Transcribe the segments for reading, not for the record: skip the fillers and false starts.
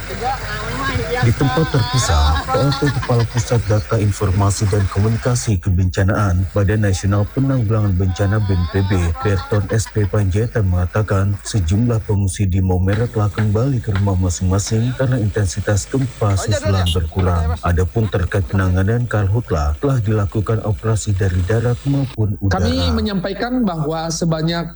Di tempat terpisah, PLT Kepala Pusat Data Informasi dan Komunikasi Kebencanaan Badan Nasional Penanggulangan Bencana BNPB, Berton SP Panjaitan mengatakan sejumlah pengungsi di Maumere telah kembali ke rumah masing-masing karena intensitas gempa susulan berkurang. Adapun terkait penanganan karhutlah telah dilakukan operasi dari darat maupun udara. Kami menyampaikan bahwa sebanyak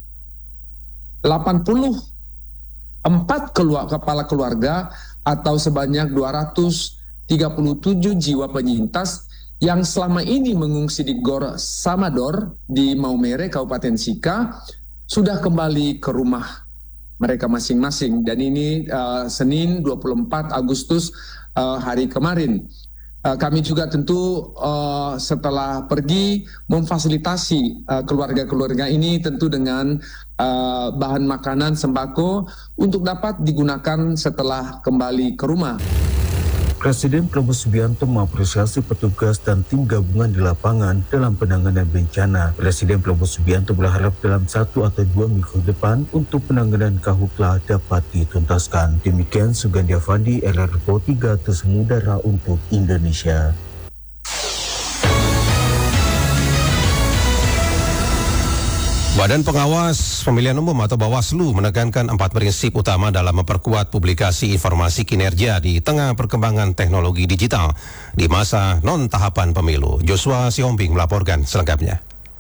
84 kepala keluarga atau sebanyak 237 jiwa penyintas yang selama ini mengungsi di Gor Samador di Maumere, Kabupaten Sika, sudah kembali ke rumah mereka masing-masing. Dan ini Senin 24 Agustus hari kemarin. Kami juga tentu setelah pergi memfasilitasi keluarga-keluarga ini tentu dengan bahan makanan sembako untuk dapat digunakan setelah kembali ke rumah. Presiden Prabowo Subianto mengapresiasi petugas dan tim gabungan di lapangan dalam penanganan bencana. Presiden Prabowo Subianto berharap dalam 1 atau 2 minggu depan untuk penanganan karhutlah dapat dituntaskan. Demikian Sugandi Afandi, RRPO 3 Tersemudara untuk Indonesia. Badan Pengawas Pemilihan Umum atau Bawaslu menekankan 4 prinsip utama dalam memperkuat publikasi informasi kinerja di tengah perkembangan teknologi digital di masa non-tahapan pemilu. Joshua Siombing melaporkan selengkapnya.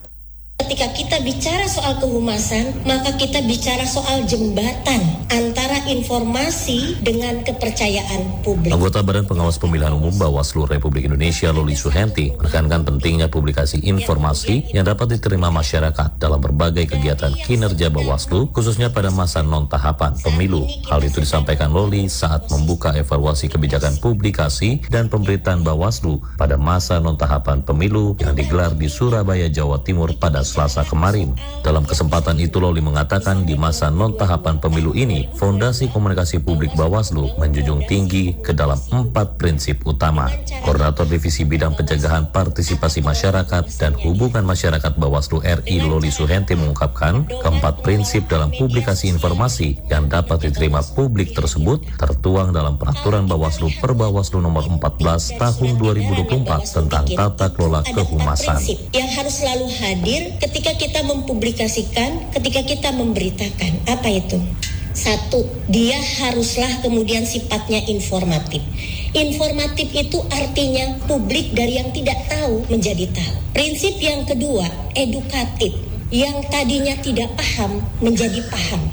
Ketika kita bicara soal kehumasan, maka kita bicara soal jembatan antara informasi dengan kepercayaan publik. Anggota Badan Pengawas Pemilihan Umum Bawaslu Republik Indonesia Loli Suhenti menekankan pentingnya publikasi informasi yang dapat diterima masyarakat dalam berbagai kegiatan kinerja Bawaslu, khususnya pada masa non-tahapan pemilu. Hal itu disampaikan Loli saat membuka evaluasi kebijakan publikasi dan pemberitaan Bawaslu pada masa non-tahapan pemilu yang digelar di Surabaya, Jawa Timur pada Selasa kemarin. Dalam kesempatan itu Loli mengatakan di masa non-tahapan pemilu ini, Fondasi Komunikasi Publik Bawaslu menjunjung tinggi ke dalam 4 prinsip utama. Koordinator Divisi Bidang Pencegahan Partisipasi Masyarakat dan Hubungan Masyarakat Bawaslu RI Loli Suhenti mengungkapkan keempat prinsip dalam publikasi informasi yang dapat diterima publik tersebut tertuang dalam Peraturan Bawaslu per Bawaslu nomor 14 tahun 2024 tentang tata kelola kehumasan. Yang harus selalu hadir ketika kita mempublikasikan, ketika kita memberitakan. Apa itu? 1, dia haruslah kemudian sifatnya informatif. Informatif itu artinya publik dari yang tidak tahu menjadi tahu. Prinsip yang kedua, edukatif. Yang tadinya tidak paham menjadi paham.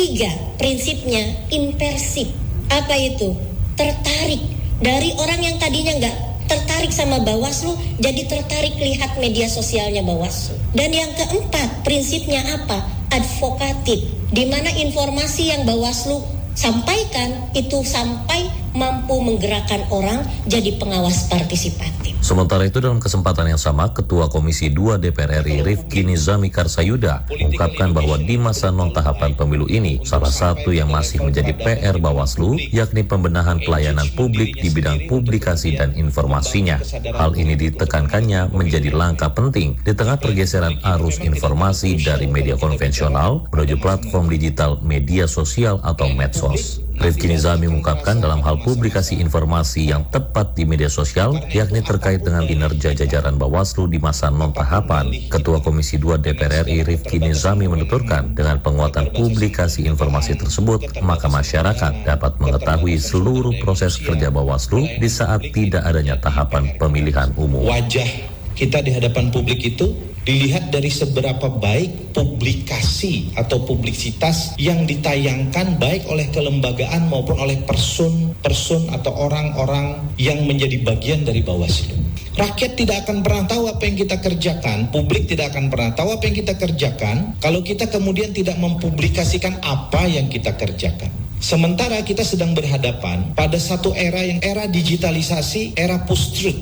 3, prinsipnya impersif. Apa itu? Tertarik. Dari orang yang tadinya nggak tertarik sama Bawaslu, jadi tertarik lihat media sosialnya Bawaslu. Dan yang keempat, prinsipnya apa? Advokatif, di mana informasi yang Bawaslu sampaikan itu sampai mampu menggerakkan orang jadi pengawas partisipatif. Sementara itu dalam kesempatan yang sama, Ketua Komisi 2 DPR RI Rifki Nizami Karsayuda mengungkapkan bahwa di masa non-tahapan pemilu ini, salah satu yang masih menjadi PR Bawaslu yakni pembenahan pelayanan publik di bidang publikasi dan informasinya. Hal ini ditekankannya menjadi langkah penting di tengah pergeseran arus informasi dari media konvensional menuju platform digital media sosial atau medsos. Rifki Nizami mengungkapkan dalam hal publikasi informasi yang tepat di media sosial, yakni terkait dengan kinerja jajaran Bawaslu di masa non-tahapan. Ketua Komisi 2 DPR RI Rifki Nizami menuturkan dengan penguatan publikasi informasi tersebut, maka masyarakat dapat mengetahui seluruh proses kerja Bawaslu di saat tidak adanya tahapan pemilihan umum. Wajah kita di hadapan publik itu dilihat dari seberapa baik publikasi atau publisitas yang ditayangkan baik oleh kelembagaan maupun oleh person atau orang-orang yang menjadi bagian dari Bawaslu. Rakyat tidak akan pernah tahu apa yang kita kerjakan, publik tidak akan pernah tahu apa yang kita kerjakan kalau kita kemudian tidak mempublikasikan apa yang kita kerjakan. Sementara kita sedang berhadapan pada satu era yang era digitalisasi, era post-truth.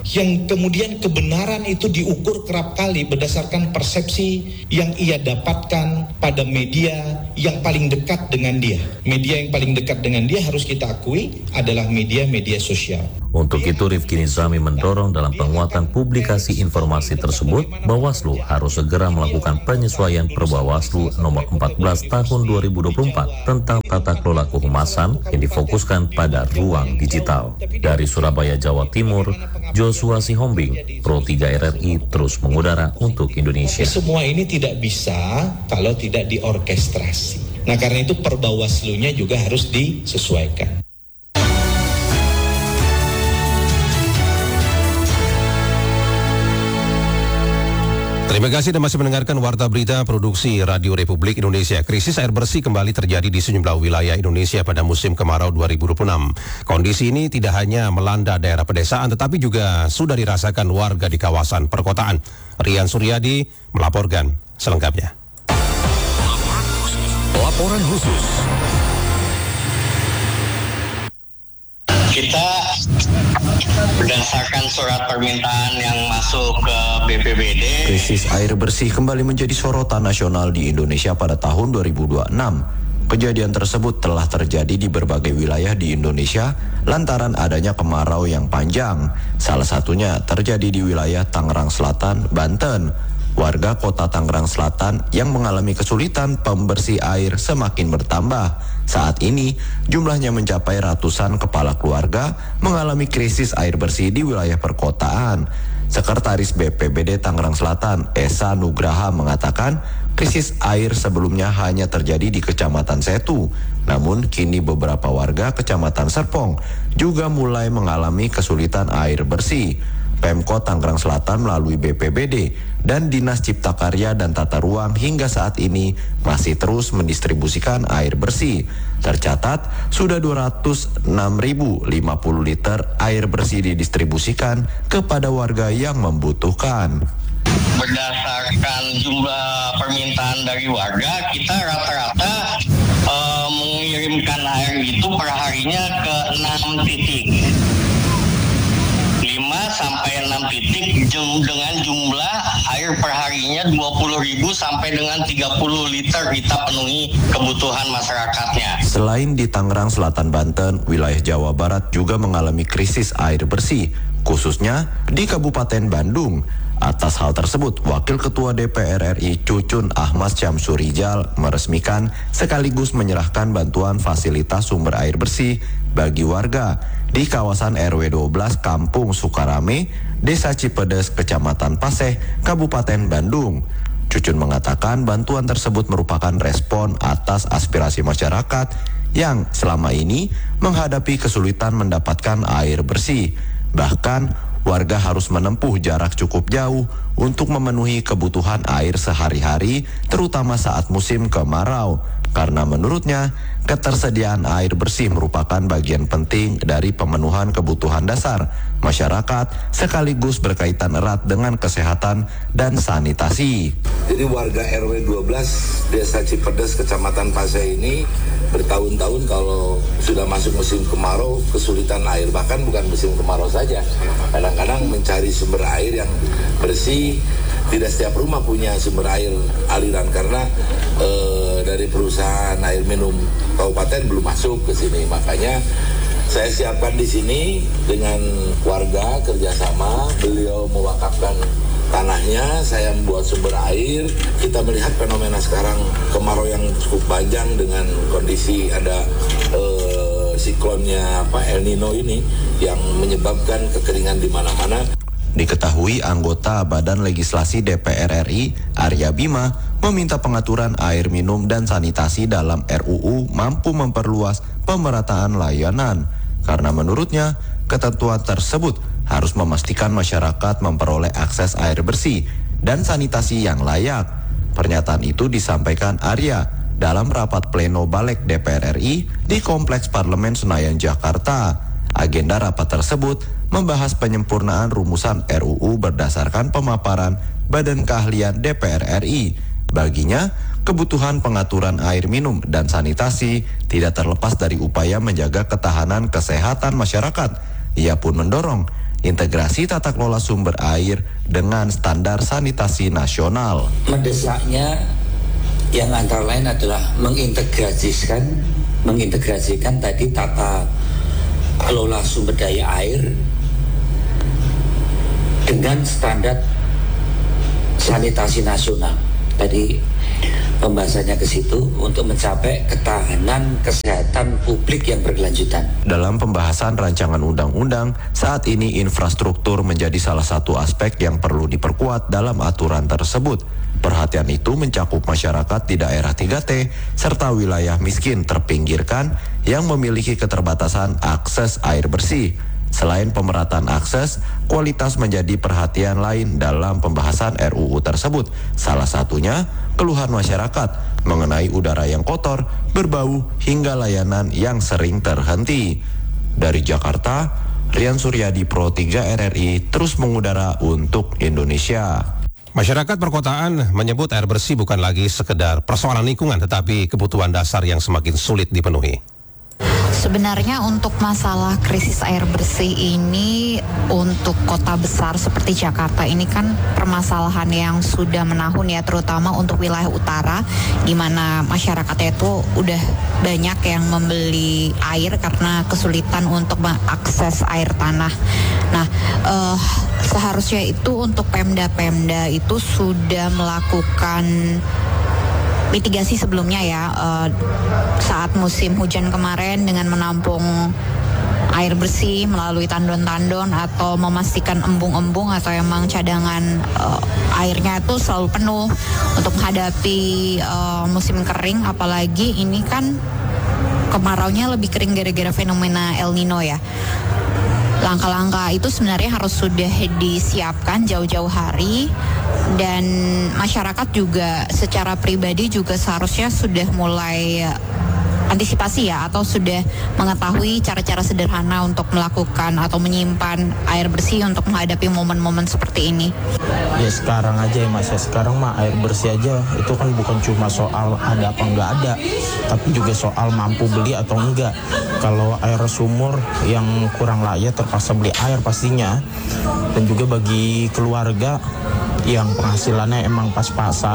yang kemudian kebenaran itu diukur kerap kali berdasarkan persepsi yang ia dapatkan pada media yang paling dekat dengan dia. Media yang paling dekat dengan dia harus kita akui adalah media-media sosial. Untuk itu, Rifki Nizami mendorong dalam penguatan publikasi informasi tersebut, Bawaslu harus segera melakukan penyesuaian Perbawaslu nomor 14 tahun 2024 tentang tata kelola kehumasan yang difokuskan pada ruang digital. Dari Surabaya, Jawa Timur, Joshua Sihombing, Pro 3 RRI terus mengudara untuk Indonesia. Semua ini tidak bisa kalau tidak diorkestrasi. Nah, karena itu Perbawaslunya juga harus disesuaikan. Terima kasih Anda masih mendengarkan Warta Berita Produksi Radio Republik Indonesia. Krisis air bersih kembali terjadi di sejumlah wilayah Indonesia pada musim kemarau 2026. Kondisi ini tidak hanya melanda daerah pedesaan tetapi juga sudah dirasakan warga di kawasan perkotaan. Rian Suryadi melaporkan selengkapnya. Laporan khusus. Kita berdasarkan surat permintaan yang masuk ke BPBD. Krisis air bersih kembali menjadi sorotan nasional di Indonesia pada tahun 2026. Kejadian tersebut telah terjadi di berbagai wilayah di Indonesia lantaran adanya kemarau yang panjang. Salah satunya terjadi di wilayah Tangerang Selatan, Banten. Warga kota Tangerang Selatan yang mengalami kesulitan pembersih air semakin bertambah. Saat ini jumlahnya mencapai ratusan kepala keluarga mengalami krisis air bersih di wilayah perkotaan. Sekretaris BPBD Tangerang Selatan, Esa Nugraha mengatakan krisis air sebelumnya hanya terjadi di Kecamatan Setu. Namun kini beberapa warga Kecamatan Serpong juga mulai mengalami kesulitan air bersih. Pemkot Tangerang Selatan melalui BPBD dan Dinas Cipta Karya dan Tata Ruang hingga saat ini masih terus mendistribusikan air bersih. Tercatat sudah 206.050 liter air bersih didistribusikan kepada warga yang membutuhkan. Berdasarkan jumlah permintaan dari warga, kita rata-rata mengirimkan air itu per harinya ke 6 titik. 5 sampai 6 titik dengan jumlah air per harinya 20.000 sampai dengan 30 liter kita penuhi kebutuhan masyarakatnya. Selain di Tangerang Selatan, Banten, wilayah Jawa Barat juga mengalami krisis air bersih, khususnya di Kabupaten Bandung. Atas hal tersebut, Wakil Ketua DPR RI Cucun Ahmad Syamsurijal meresmikan sekaligus menyerahkan bantuan fasilitas sumber air bersih bagi warga di kawasan RW 12 Kampung Sukarame, Desa Cipedes, Kecamatan Paseh, Kabupaten Bandung. Cucun mengatakan bantuan tersebut merupakan respon atas aspirasi masyarakat yang selama ini menghadapi kesulitan mendapatkan air bersih. Bahkan warga harus menempuh jarak cukup jauh untuk memenuhi kebutuhan air sehari-hari, terutama saat musim kemarau. Karena menurutnya, ketersediaan air bersih merupakan bagian penting dari pemenuhan kebutuhan dasar masyarakat, sekaligus berkaitan erat dengan kesehatan dan sanitasi. Jadi warga RW 12 Desa Cipedes, Kecamatan Paseh ini bertahun-tahun kalau sudah masuk musim kemarau kesulitan air, bahkan bukan musim kemarau saja. Kadang-kadang mencari sumber air yang bersih, tidak setiap rumah punya sumber air aliran karena dari perusahaan air minum kabupaten belum masuk ke sini. Makanya saya siapkan di sini dengan warga kerjasama, beliau mewakafkan tanahnya, saya membuat sumber air. Kita melihat fenomena sekarang kemarau yang cukup panjang dengan kondisi ada siklonnya El Nino ini yang menyebabkan kekeringan di mana-mana. Diketahui anggota Badan Legislasi DPR RI, Arya Bima, meminta pengaturan air minum dan sanitasi dalam RUU mampu memperluas pemerataan layanan. Karena menurutnya, ketentuan tersebut harus memastikan masyarakat memperoleh akses air bersih dan sanitasi yang layak. Pernyataan itu disampaikan Arya dalam rapat pleno Balek DPR RI di Kompleks Parlemen Senayan, Jakarta. Agenda rapat tersebut membahas penyempurnaan rumusan RUU berdasarkan pemaparan Badan Keahlian DPR RI. Baginya, kebutuhan pengaturan air minum dan sanitasi tidak terlepas dari upaya menjaga ketahanan kesehatan masyarakat. Ia pun mendorong integrasi tata kelola sumber air dengan standar sanitasi nasional. Mendesaknya yang antara lain adalah mengintegrasikan tadi tata kelola sumber daya air dengan standar sanitasi nasional. Tadi pembahasannya ke situ untuk mencapai ketahanan kesehatan publik yang berkelanjutan. Dalam pembahasan rancangan undang-undang, saat ini infrastruktur menjadi salah satu aspek yang perlu diperkuat dalam aturan tersebut. Perhatian itu mencakup masyarakat di daerah 3T serta wilayah miskin terpinggirkan yang memiliki keterbatasan akses air bersih. Selain pemerataan akses, kualitas menjadi perhatian lain dalam pembahasan RUU tersebut. Salah satunya, keluhan masyarakat mengenai udara yang kotor, berbau, hingga layanan yang sering terhenti. Dari Jakarta, Rian Suryadi, Pro 3 RRI, terus mengudara untuk Indonesia. Masyarakat perkotaan menyebut air bersih bukan lagi sekedar persoalan lingkungan, tetapi kebutuhan dasar yang semakin sulit dipenuhi. Sebenarnya untuk masalah krisis air bersih ini untuk kota besar seperti Jakarta ini kan permasalahan yang sudah menahun ya, terutama untuk wilayah utara di mana masyarakatnya itu udah banyak yang membeli air karena kesulitan untuk mengakses air tanah. Nah, seharusnya itu untuk Pemda itu sudah melakukan mitigasi sebelumnya ya, saat musim hujan kemarin dengan menampung air bersih melalui tandon-tandon atau memastikan embung-embung atau emang cadangan airnya itu selalu penuh untuk menghadapi musim kering, apalagi ini kan kemaraunya lebih kering gara-gara fenomena El Nino ya. Langkah-langkah itu sebenarnya harus sudah disiapkan jauh-jauh hari, dan masyarakat juga secara pribadi juga seharusnya sudah mulai antisipasi ya, atau sudah mengetahui cara-cara sederhana untuk melakukan atau menyimpan air bersih untuk menghadapi momen-momen seperti ini. Ya sekarang aja ya Mas, ya sekarang mah air bersih aja itu kan bukan cuma soal ada apa enggak ada, tapi juga soal mampu beli atau enggak. Kalau air sumur yang kurang layak terpaksa beli air pastinya, dan juga bagi keluarga yang penghasilannya emang pas-pasan,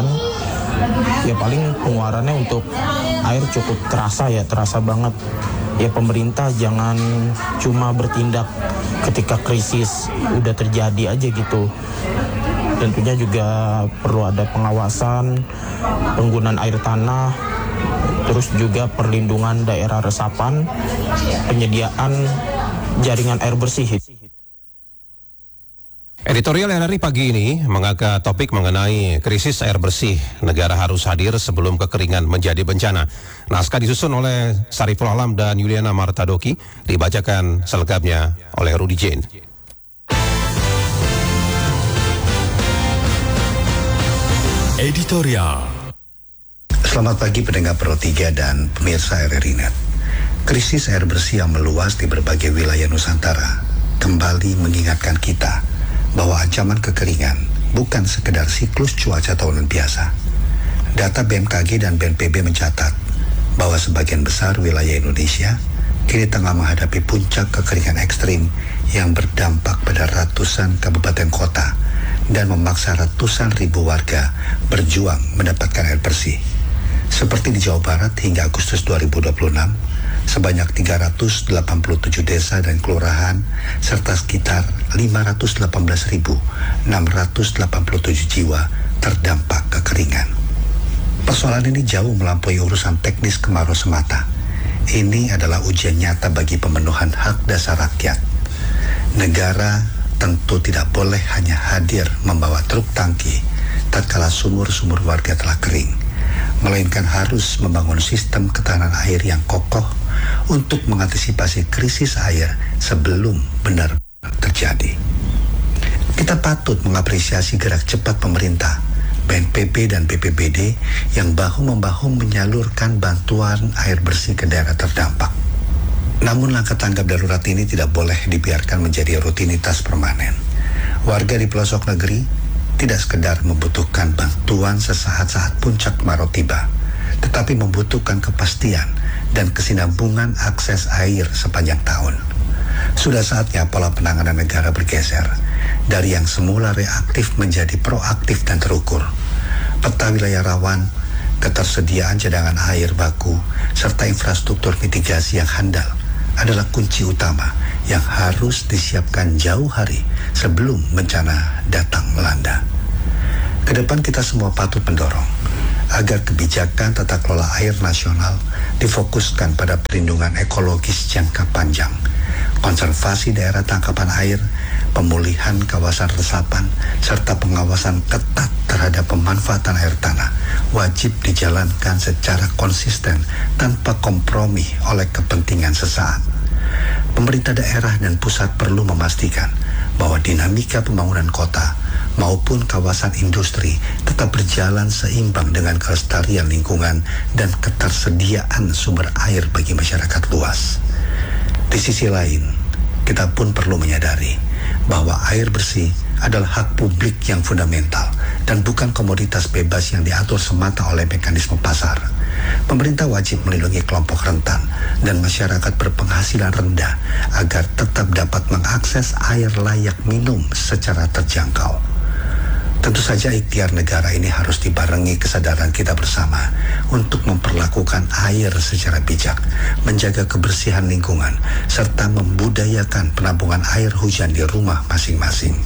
ya paling pengeluarannya untuk air cukup terasa banget. Ya pemerintah jangan cuma bertindak ketika krisis udah terjadi aja gitu. Tentunya juga perlu ada pengawasan penggunaan air tanah, terus juga perlindungan daerah resapan, penyediaan jaringan air bersih. Editorial RRI pagi ini mengangkat topik mengenai krisis air bersih. Negara harus hadir sebelum kekeringan menjadi bencana. Naskah disusun oleh Sariful Alam dan Yuliana Martadoki, dibacakan selengkapnya oleh Rudy Jane. Editorial. Selamat pagi pendengar Pro 3 dan pemirsa RRI Net. Krisis air bersih yang meluas di berbagai wilayah Nusantara kembali mengingatkan kita bahwa ancaman kekeringan bukan sekedar siklus cuaca tahunan biasa. Data BMKG dan BNPB mencatat bahwa sebagian besar wilayah Indonesia kini tengah menghadapi puncak kekeringan ekstrim yang berdampak pada ratusan kabupaten kota dan memaksa ratusan ribu warga berjuang mendapatkan air bersih. Seperti di Jawa Barat hingga Agustus 2026, sebanyak 387 desa dan kelurahan serta sekitar 518.687 jiwa terdampak kekeringan. Persoalan ini jauh melampaui urusan teknis kemarau semata. Ini adalah ujian nyata bagi pemenuhan hak dasar rakyat. Negara tentu tidak boleh hanya hadir membawa truk tangki tatkala sumur-sumur warga telah kering, melainkan harus membangun sistem ketahanan air yang kokoh untuk mengantisipasi krisis air sebelum benar terjadi. Kita patut mengapresiasi gerak cepat pemerintah, BNPB dan BPBD yang bahu-membahu menyalurkan bantuan air bersih ke daerah terdampak. Namun langkah tanggap darurat ini tidak boleh dibiarkan menjadi rutinitas permanen. Warga di pelosok negeri tidak sekedar membutuhkan bantuan sesaat saat puncak kemarau tiba, tetapi membutuhkan kepastian dan kesinambungan akses air sepanjang tahun. Sudah saatnya pola penanganan negara bergeser dari yang semula reaktif menjadi proaktif dan terukur. Peta wilayah rawan, ketersediaan cadangan air baku, serta infrastruktur mitigasi yang handal adalah kunci utama yang harus disiapkan jauh hari sebelum bencana datang melanda. Kedepan kita semua patut mendorong agar kebijakan tata kelola air nasional difokuskan pada perlindungan ekologis jangka panjang, konservasi daerah tangkapan air, pemulihan kawasan resapan, serta pengawasan ketat terhadap pemanfaatan air tanah wajib dijalankan secara konsisten tanpa kompromi oleh kepentingan sesaat. Pemerintah daerah dan pusat perlu memastikan bahwa dinamika pembangunan kota maupun kawasan industri tetap berjalan seimbang dengan kelestarian lingkungan dan ketersediaan sumber air bagi masyarakat luas. Di sisi lain, kita pun perlu menyadari bahwa air bersih adalah hak publik yang fundamental dan bukan komoditas bebas yang diatur semata oleh mekanisme pasar. Pemerintah wajib melindungi kelompok rentan dan masyarakat berpenghasilan rendah agar tetap dapat mengakses air layak minum secara terjangkau. Tentu saja ikhtiar negara ini harus dibarengi kesadaran kita bersama untuk memperlakukan air secara bijak, menjaga kebersihan lingkungan, serta membudayakan penampungan air hujan di rumah masing-masing.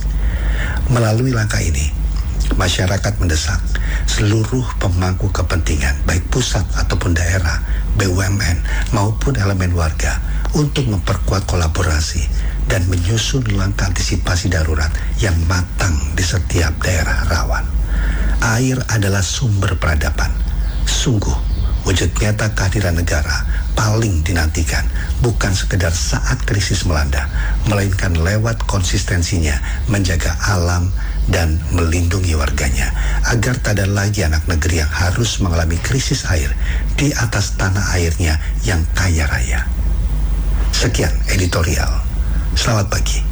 Melalui langkah ini, masyarakat mendesak seluruh pemangku kepentingan, baik pusat ataupun daerah, BUMN maupun elemen warga, untuk memperkuat kolaborasi dan menyusun langkah antisipasi darurat yang matang di setiap daerah rawan. Air adalah sumber peradaban. Sungguh, wujud nyata kehadiran negara paling dinantikan bukan sekedar saat krisis melanda, melainkan lewat konsistensinya menjaga alam dan melindungi warganya, agar tak ada lagi anak negeri yang harus mengalami krisis air di atas tanah airnya yang kaya raya. Sekian editorial. Selamat pagi.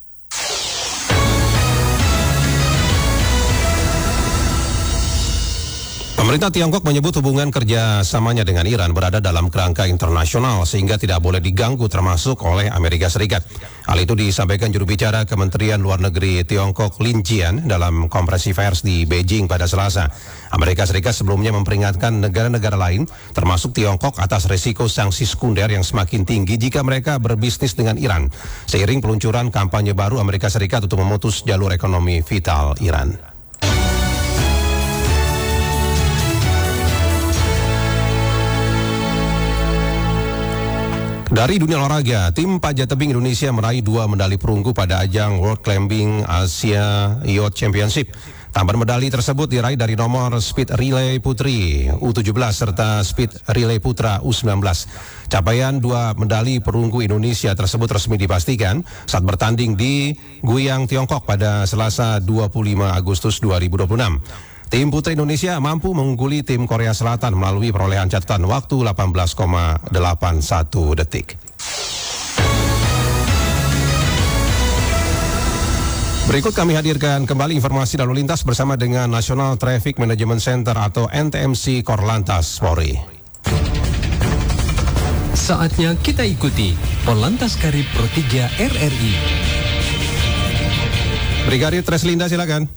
Pemerintah Tiongkok menyebut hubungan kerjasamanya dengan Iran berada dalam kerangka internasional sehingga tidak boleh diganggu termasuk oleh Amerika Serikat. Hal itu disampaikan juru bicara Kementerian Luar Negeri Tiongkok Lin Jian dalam konferensi pers di Beijing pada Selasa. Amerika Serikat sebelumnya memperingatkan negara-negara lain termasuk Tiongkok atas risiko sanksi sekunder yang semakin tinggi jika mereka berbisnis dengan Iran seiring peluncuran kampanye baru Amerika Serikat untuk memutus jalur ekonomi vital Iran. Dari dunia olahraga, tim panjat tebing Indonesia meraih 2 medali perunggu pada ajang World Climbing Asia Youth Championship. Tambahan medali tersebut diraih dari nomor speed relay putri U17 serta speed relay putra U19. Capaian 2 medali perunggu Indonesia tersebut resmi dipastikan saat bertanding di Guiyang, Tiongkok pada Selasa 25 Agustus 2026. Tim putri Indonesia mampu mengungguli tim Korea Selatan melalui perolehan catatan waktu 18,81 detik. Berikut kami hadirkan kembali informasi lalu lintas bersama dengan National Traffic Management Center atau NTMC Korlantas Polri. Saatnya kita ikuti Polantas Karib Pro 3 RRI. Brigadir Treslinda, silakan.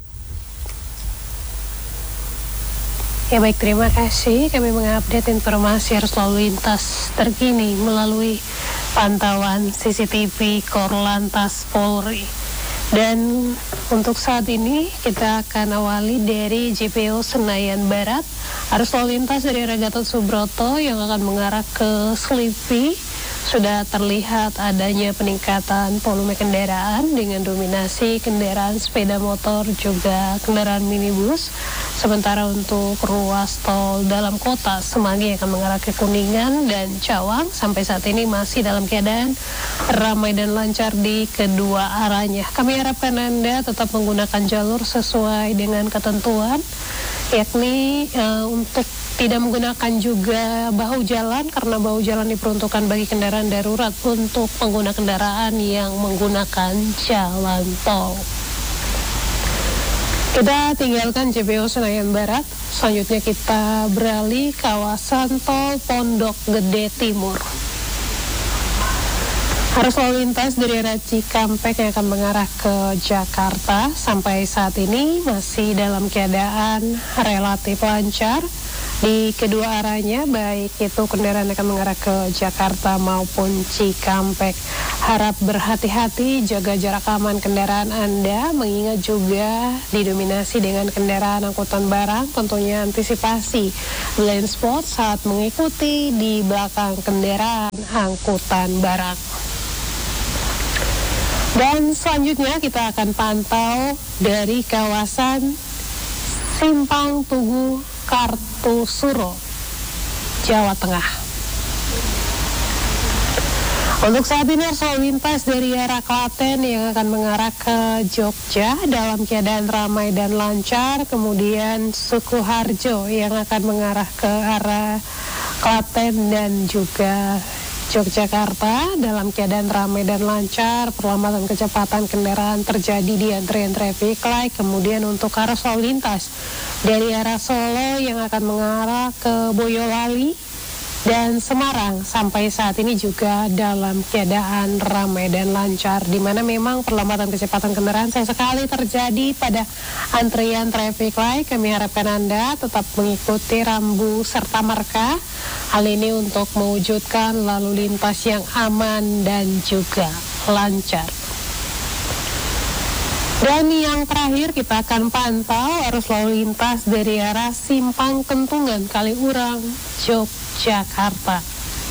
Ya baik, terima kasih. Kami mengupdate informasi arus lalu lintas terkini melalui pantauan CCTV Korlantas Polri. Dan untuk saat ini kita akan awali dari JPO Senayan Barat. Arus lalu lintas dari arah Gatot Subroto yang akan mengarah ke Slipi sudah terlihat adanya peningkatan volume kendaraan dengan dominasi kendaraan sepeda motor juga kendaraan minibus. Sementara untuk ruas tol dalam kota Semanggi akan mengarah ke Kuningan dan Cawang sampai saat ini masih dalam keadaan ramai dan lancar di kedua arahnya. Kami harapkan Anda tetap menggunakan jalur sesuai dengan ketentuan, yakni untuk tidak menggunakan juga bahu jalan karena bahu jalan diperuntukkan bagi kendaraan darurat untuk pengguna kendaraan yang menggunakan jalan tol. Kita tinggalkan JPO Senayan Barat, selanjutnya kita beralih kawasan tol Pondok Gede Timur. Arus lalu lintas dari arah Cikampek yang akan mengarah ke Jakarta sampai saat ini masih dalam keadaan relatif lancar di kedua arahnya, baik itu kendaraan yang akan mengarah ke Jakarta maupun Cikampek. Harap berhati-hati, jaga jarak aman kendaraan Anda, mengingat juga didominasi dengan kendaraan angkutan barang, tentunya antisipasi blind spot saat mengikuti di belakang kendaraan angkutan barang. Dan selanjutnya kita akan pantau dari kawasan Simpang Tugu Kartusuro, Jawa Tengah. Untuk saat ini arus lalu lintas dari arah Klaten yang akan mengarah ke Jogja dalam keadaan ramai dan lancar, kemudian Sukoharjo yang akan mengarah ke arah Klaten dan juga Yogyakarta dalam keadaan ramai dan lancar, perlambatan kecepatan kendaraan terjadi di antrian traffic light. Kemudian untuk arus lalu lintas dari arah Solo yang akan mengarah ke Boyolali dan Semarang sampai saat ini juga dalam keadaan ramai dan lancar, di mana memang perlambatan kecepatan kendaraan sayang sekali terjadi pada antrian traffic light. Kami harapkan Anda tetap mengikuti rambu serta marka. Hal ini untuk mewujudkan lalu lintas yang aman dan juga lancar. Dan yang terakhir kita akan pantau arus lalu lintas dari arah Simpang Kentungan Kaliurang, Yogyakarta.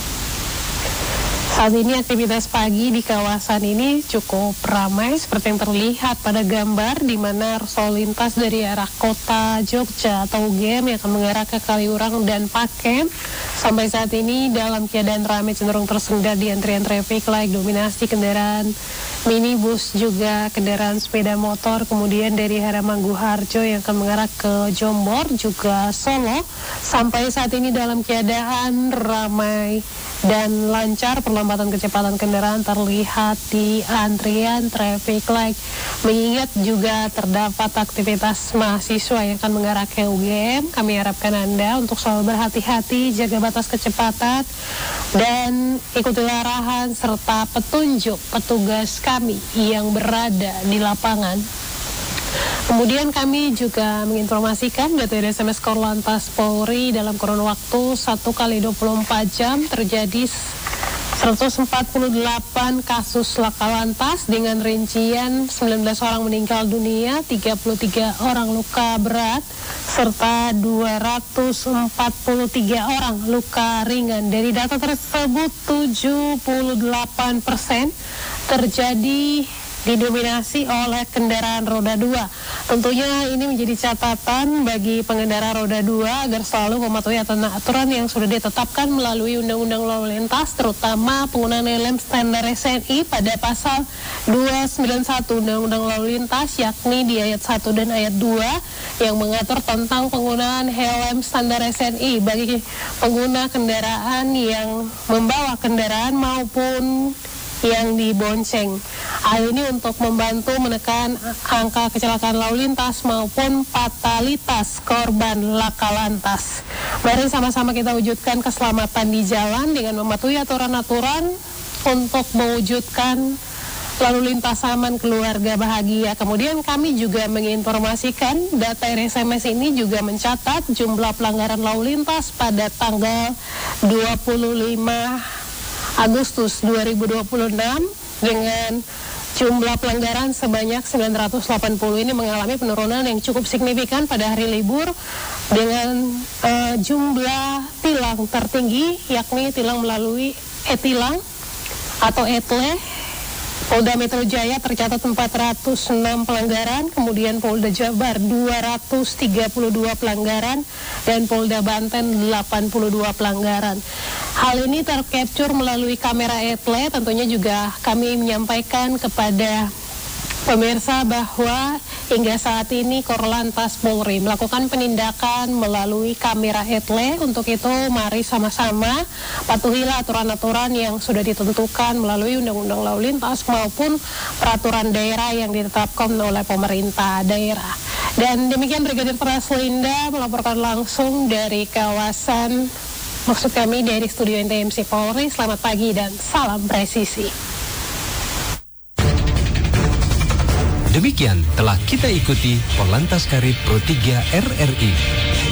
Saat ini aktivitas pagi di kawasan ini cukup ramai seperti yang terlihat pada gambar, di mana arus lalu lintas dari arah kota Jogja atau UGM yang akan mengarah ke Kaliurang dan Pakem sampai saat ini dalam keadaan ramai cenderung tersendat di antrian traffic light, dominasi kendaraan minibus juga kendaraan sepeda motor. Kemudian dari arah Mangguharjo yang akan mengarah ke Jombor juga Solo sampai saat ini dalam keadaan ramai dan lancar, perlambatan kecepatan kendaraan terlihat di antrian traffic light. Mengingat juga terdapat aktivitas mahasiswa yang akan mengarah ke UGM, kami harapkan Anda untuk selalu berhati-hati, jaga batas kecepatan dan ikuti arahan serta petunjuk petugas kami yang berada di lapangan. Kemudian kami juga menginformasikan dari SMS Korlantas Polri dalam kurun waktu 1x24 jam terjadi 148 kasus laka lantas dengan rincian 19 orang meninggal dunia, 33 orang luka berat, serta 243 orang luka ringan. Dari data tersebut 78% terjadi didominasi oleh kendaraan roda 2. Tentunya ini menjadi catatan bagi pengendara roda 2 agar selalu mematuhi aturan yang sudah ditetapkan melalui Undang-Undang Lalu Lintas, terutama penggunaan helm standar SNI pada pasal 291 Undang-Undang Lalu Lintas, yakni di ayat 1 dan ayat 2 yang mengatur tentang penggunaan helm standar SNI bagi pengguna kendaraan yang membawa kendaraan maupun yang dibonceng. Hal ini untuk membantu menekan angka kecelakaan lalu lintas maupun fatalitas korban laka lantas. Mari sama-sama kita wujudkan keselamatan di jalan dengan mematuhi aturan-aturan untuk mewujudkan lalu lintas aman, keluarga bahagia. Kemudian kami juga menginformasikan data RSMS ini juga mencatat jumlah pelanggaran lalu lintas pada tanggal 25 Agustus 2026 dengan jumlah pelanggaran sebanyak 980 ini mengalami penurunan yang cukup signifikan pada hari libur dengan jumlah tilang tertinggi, yakni tilang melalui e-tilang atau etle. Polda Metro Jaya tercatat 406 pelanggaran, kemudian Polda Jabar 232 pelanggaran, dan Polda Banten 82 pelanggaran. Hal ini tercapture melalui kamera etle. Tentunya juga kami menyampaikan kepada pemirsa bahwa hingga saat ini Korlantas Polri melakukan penindakan melalui kamera etle. Untuk itu mari sama-sama patuhilah aturan-aturan yang sudah ditentukan melalui Undang-Undang Lalu Lintas maupun peraturan daerah yang ditetapkan oleh pemerintah daerah. Dan demikian Brigadir Praslinda melaporkan langsung dari kawasan, maksud kami dari studio NTMC Polri. Selamat pagi dan salam presisi. Demikian telah kita ikuti Polantas Karib Pro 3 RRI.